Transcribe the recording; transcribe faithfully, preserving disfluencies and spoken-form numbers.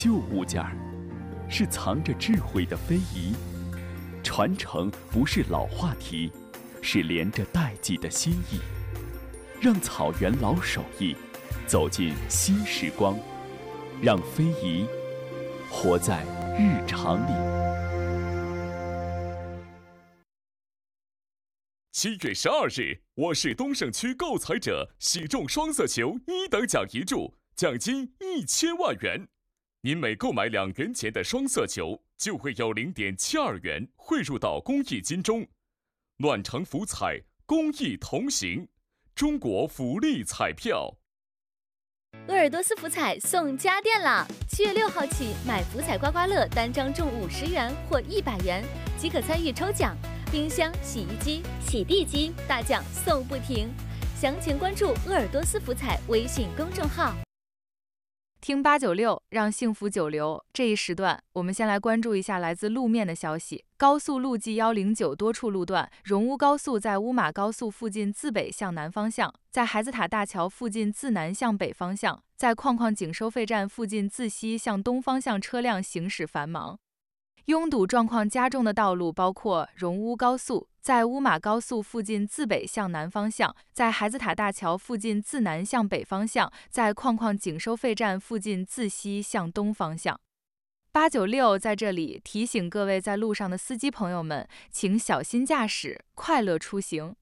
旧物件儿，是藏着智慧的非遗。传承不是老话题，是连着代际的心意。让草原老手艺走进新时光，让非遗活在日常里。 七月十二日，我市东胜区购彩者喜中双色球一等奖一注，奖金一千万元。您每购买两元钱的双色球，就会有零点七二元汇入到公益金中。暖城福彩，公益同行，中国福利彩票。 鄂尔多斯福彩送家电啦！七月六号起，买福彩刮刮乐单张中五十元或一百元，即可参与抽奖。冰箱、洗衣机、洗地机，大奖送不停。详情关注鄂尔多斯福彩微信公众号。 听八九六，让幸福久留。这一时段，我们先来关注一下来自路面的消息。高速路 G 一零九多处路段，荣乌高速在乌马高速附近自北向南方向，在孩子塔大桥附近自南向北方向，在矿矿井收费站附近自西向东方向车辆行驶繁忙。拥堵状况加重的道路包括荣乌高速在乌马高速附近自北向南方向，在孩子塔大桥附近自南向北方向，在矿矿井收费站附近自西向东方向。八九六在这里提醒各位在路上的司机朋友们，请小心驾驶，快乐出行。